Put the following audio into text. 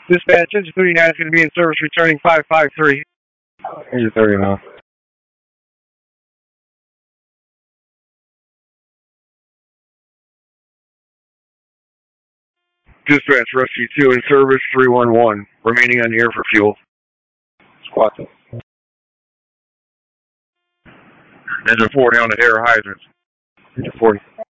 Dispatch, engine 39 is going to be in service returning 553. Engine 39. Dispatch, Rescue 2 in service 311. Remaining on the air for fuel. Squad 2. Engine 4 down at air hydrants. Engine 40.